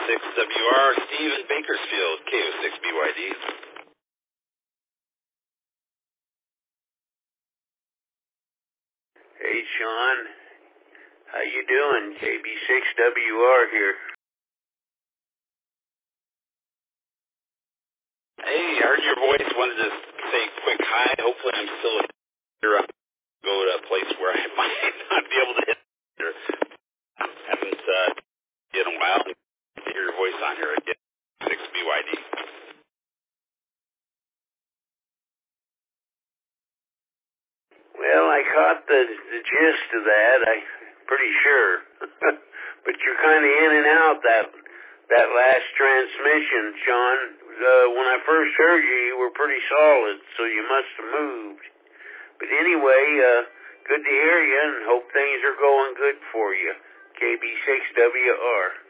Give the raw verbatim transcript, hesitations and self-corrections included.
six W R, Steve in Bakersfield, K O six B Y D. Hey, Sean. How you doing? K B six W R here. Hey, I heard your voice. Wanted to say a quick hi. Hopefully I'm still here. I'll go to a place where I might not be able to hit it. I haven't uh, in a while. To hear your voice on here again. six B Y D. Well, I caught the the gist of that. I'm pretty sure. But you're kind of in and out that that last transmission, Sean. Uh, when I first heard you, you were pretty solid, so you must have moved. But anyway, uh, good to hear you, and hope things are going good for you. K B six W R.